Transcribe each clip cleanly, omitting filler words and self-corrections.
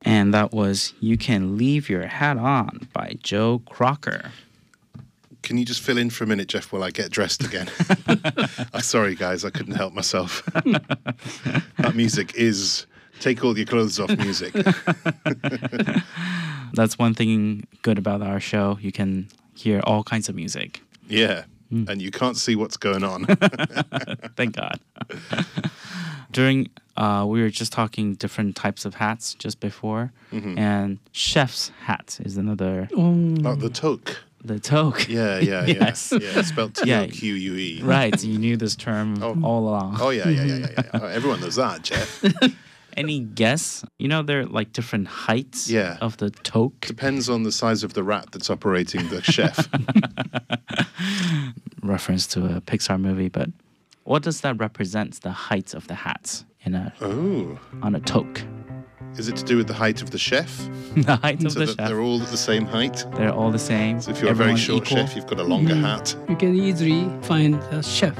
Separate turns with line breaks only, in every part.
And that was You Can Leave Your Hat On by Joe Crocker.
Can you just fill in for a minute, Jeff, while I get dressed again? Sorry, guys, I couldn't help myself. That music is take all your clothes off music.
That's one thing good about our show. You can hear all kinds of music.
Yeah, and you can't see what's going on.
Thank God. During, we were just talking different types of hats just before. And chef's hat is another.
Oh, the toque.
The toque.
Yeah.
Yes.
Yeah, spelled T-O-Q-U-E.
Right, you knew this term all along.
Oh, yeah. Oh, everyone knows that, Jeff.
Any guess? You know, there are like different heights of the toque.
Depends on the size of the rat that's operating the chef.
Reference to a Pixar movie, but what does that represent, the height of the hats on a toque?
Is it to do with the height of the chef?
The height of
so
the
that
chef.
they're all at the same height?
They're all the same.
So if you're a very short chef, you've got a longer hat.
You can easily find a chef.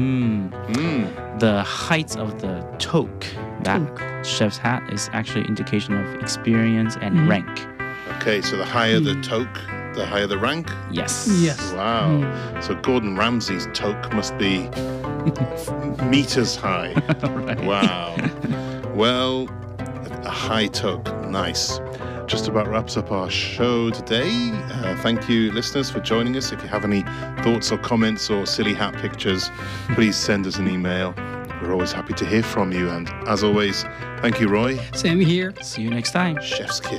The height of the toque, that chef's hat, is actually indication of experience and rank.
Okay, so the higher the toque, the higher the rank?
Yes.
Wow. So Gordon Ramsay's toque must be meters high.
Right.
Wow. Well, a high toque. Nice. Just about wraps up our show today. Thank you, listeners, for joining us. If you have any thoughts or comments or silly hat pictures, please send us an email. We're always happy to hear from you. And as always, thank you, Roy.
Same here.
See you next time.
Chef's kiss.